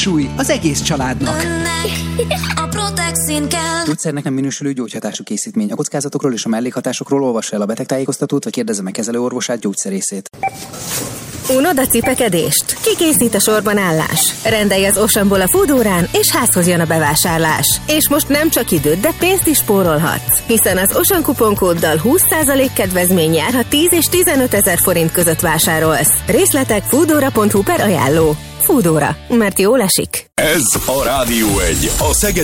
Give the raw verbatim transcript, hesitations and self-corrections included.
súly az egész családnak. A Protexin kell. Gyógyszernek nem minősülő gyógyhatású készítmény. A kockázatokról és a mellékhatásokról olvassa el a betegtájékoztatót, vagy kérdezze meg kezelőorvosát, gyógyszerészét. Unod a cipekedést? Ki készít a sorban állás? Rendelj az Oceanból a Foodórán, és házhoz jön a bevásárlás. És most nem csak időt, de pénzt is spórolhatsz. Hiszen az Ocean kuponkóddal húsz százalék kedvezmény jár, ha tíz és tizenöt ezer forint között vásárolsz. Részletek foodora pont hu per ajánló. Foodóra, mert jól esik. Ez a Rádió egy, a Szegedi